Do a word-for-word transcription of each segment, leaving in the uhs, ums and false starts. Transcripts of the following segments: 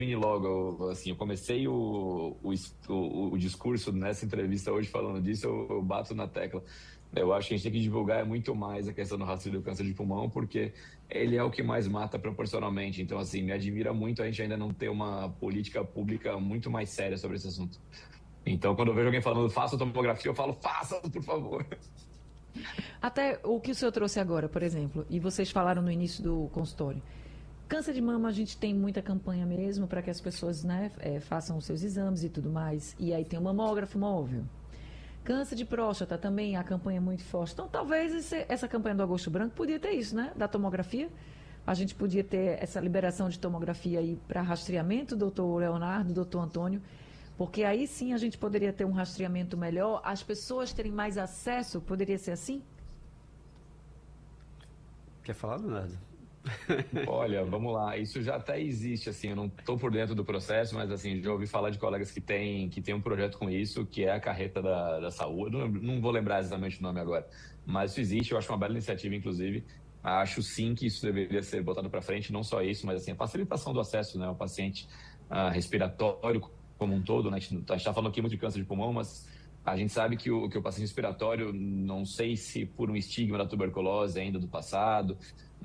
termine logo. Assim, eu comecei o, o, o, o discurso nessa entrevista hoje falando disso, eu, eu bato na tecla. Eu acho que a gente tem que divulgar muito mais a questão do rastreio do câncer de pulmão, porque ele é o que mais mata proporcionalmente. Então, assim, me admira muito a gente ainda não ter uma política pública muito mais séria sobre esse assunto. Então, quando eu vejo alguém falando, faça tomografia, eu falo, faça, por favor. Até o que o senhor trouxe agora, por exemplo, e vocês falaram no início do consultório. Câncer de mama, a gente tem muita campanha mesmo para que as pessoas, né, é, façam os seus exames e tudo mais. E aí tem o mamógrafo móvel. Câncer de próstata também, a campanha é muito forte. Então, talvez esse, essa campanha do Agosto Branco podia ter isso, né? Da tomografia. A gente podia ter essa liberação de tomografia aí para rastreamento, doutor Leonardo, doutor Antônio, porque aí sim a gente poderia ter um rastreamento melhor, as pessoas terem mais acesso, poderia ser assim? Quer falar, Leonardo? Olha, vamos lá. Isso já até existe, assim, eu não estou por dentro do processo, mas assim, já ouvi falar de colegas que têm que tem um projeto com isso, que é a carreta da, da saúde. Não, não vou lembrar exatamente o nome agora, mas isso existe, eu acho uma bela iniciativa, inclusive. Acho sim que isso deveria ser botado para frente, não só isso, mas assim, a facilitação do acesso, né, ao paciente ah, respiratório como um todo, né? A gente está falando aqui muito de câncer de pulmão, mas a gente sabe que o, que o paciente respiratório, não sei se por um estigma da tuberculose ainda do passado,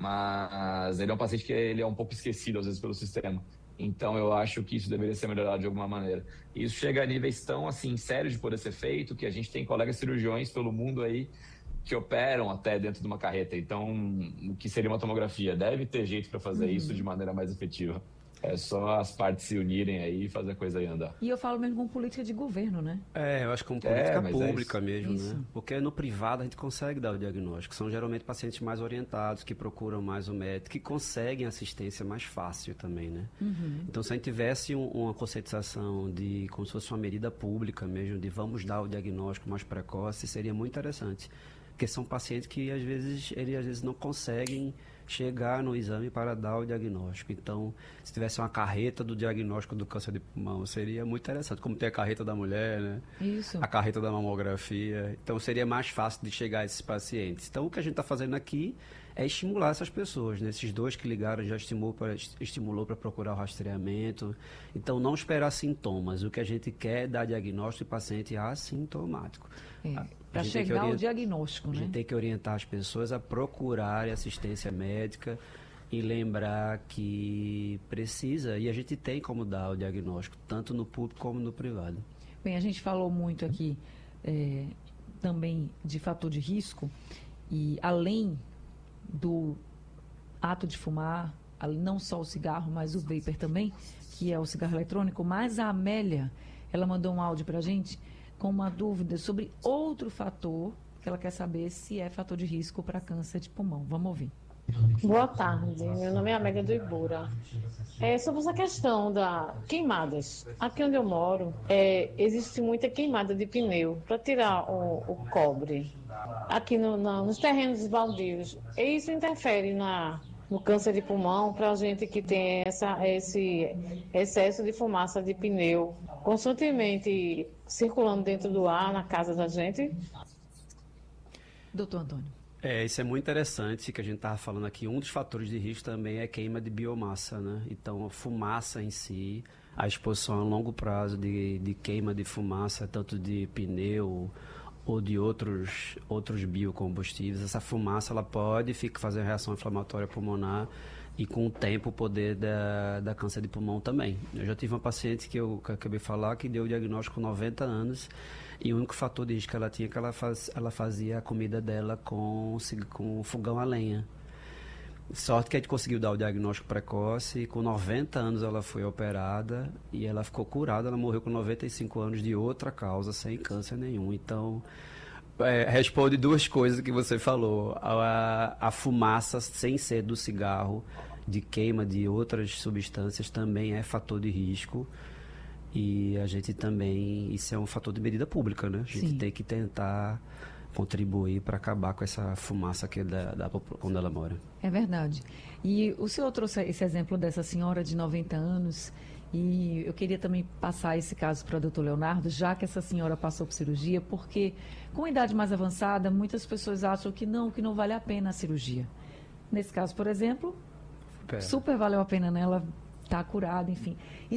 mas ele é um paciente que ele é um pouco esquecido, às vezes, pelo sistema. Então, eu acho que isso deveria ser melhorado de alguma maneira. E isso chega a níveis tão, assim, sérios de poder ser feito, que a gente tem colegas cirurgiões pelo mundo aí que operam até dentro de uma carreta. Então, o que seria uma tomografia? Deve ter jeito para fazer Uhum. isso de maneira mais efetiva. É só as partes se unirem aí e fazer a coisa aí andar. E eu falo mesmo com política de governo, né? É, eu acho que como É, política mas é pública isso. mesmo, Isso. né? Porque no privado a gente consegue dar o diagnóstico. São geralmente pacientes mais orientados, que procuram mais o médico, que conseguem assistência mais fácil também, né? Uhum. Então, se a gente tivesse um, uma conscientização de, como se fosse uma medida pública mesmo, de vamos dar o diagnóstico mais precoce, seria muito interessante. Porque são pacientes que, às vezes, eles às vezes não conseguem chegar no exame para dar o diagnóstico. Então, se tivesse uma carreta do diagnóstico do câncer de pulmão, seria muito interessante. Como tem a carreta da mulher, né? Isso. A carreta da mamografia. Então, seria mais fácil de chegar a esses pacientes. Então, o que a gente está fazendo aqui é estimular essas pessoas, né? Esses dois que ligaram já estimulou para estimulou para procurar o rastreamento. Então, não esperar sintomas. O que a gente quer é dar diagnóstico de paciente assintomático. É, A para gente tem que chegar ao orient- diagnóstico, A né? gente tem que orientar as pessoas a procurarem assistência médica e lembrar que precisa, e a gente tem como dar o diagnóstico, tanto no público como no privado. Bem, a gente falou muito aqui é, também de fator de risco e além do ato de fumar, ali não só o cigarro, mas o vapor também, que é o cigarro eletrônico, mas a Amélia, ela mandou um áudio para a gente com uma dúvida sobre outro fator que ela quer saber se é fator de risco para câncer de pulmão. Vamos ouvir. Boa tarde, meu nome é Amélia do Ibura. É sobre essa questão da queimadas. Aqui onde eu moro, é, existe muita queimada de pneu para tirar o, o cobre. Aqui no, na- nos terrenos baldios. E isso interfere na, no câncer de pulmão para a gente que tem essa, esse excesso de fumaça de pneu constantemente circulando dentro do ar na casa da gente. Doutor Antônio. É, isso é muito interessante que a gente estava falando aqui. Um dos fatores de risco também é queima de biomassa, né? Então, a fumaça em si, a exposição a longo prazo de, de queima de fumaça, tanto de pneu ou de outros, outros biocombustíveis, essa fumaça ela pode ficar, fazer reação inflamatória pulmonar e com o tempo poder da, da câncer de pulmão também. Eu já tive uma paciente que eu que eu acabei de falar que deu o diagnóstico com noventa anos e o único fator de risco que ela tinha é que ela, faz, ela fazia a comida dela com, com fogão a lenha. Sorte que a gente conseguiu dar o diagnóstico precoce, e com noventa anos ela foi operada e ela ficou curada, ela morreu com noventa e cinco anos de outra causa, sem câncer nenhum. Então, é, responde duas coisas que você falou. A, a fumaça, sem ser do cigarro, de queima de outras substâncias, também é fator de risco. E a gente também, isso é um fator de medida pública, né? A gente Sim. tem que tentar contribuir para acabar com essa fumaça que é da, da, onde ela mora. É verdade. E o senhor trouxe esse exemplo dessa senhora de noventa anos e eu queria também passar esse caso para o doutor Leonardo, já que essa senhora passou por cirurgia, porque com a idade mais avançada, muitas pessoas acham que não, que não vale a pena a cirurgia. Nesse caso, por exemplo, Pera. super valeu a pena, né? Ela está curado, enfim.